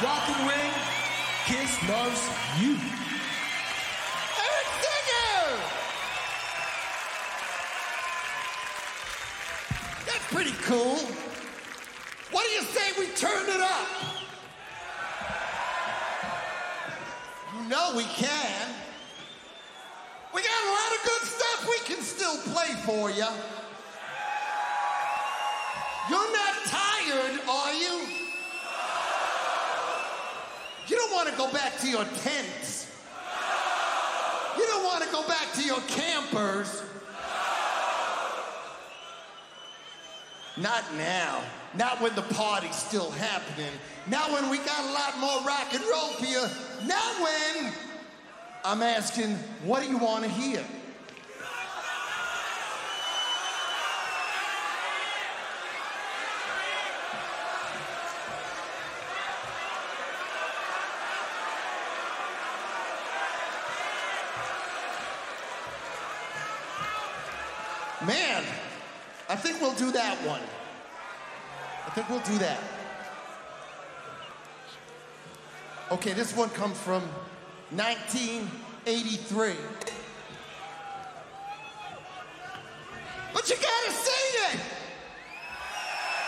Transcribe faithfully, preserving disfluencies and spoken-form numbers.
Rock and Ring, Kiss loves you. Eric Singer! That's pretty cool. What do you say we turn it up? You know we can. We got a lot of good stuff we can still play for you. You're not tired, are you? You don't want to go back to your tents. You don't want to go back to your campers. Not now. Not when the party's still happening. Not when we got a lot more rock and roll for you. Not when I'm asking, what do you want to hear? Man, I think we'll do that one. I think we'll do that. Okay, this one comes from nineteen eighty-three. But you gotta say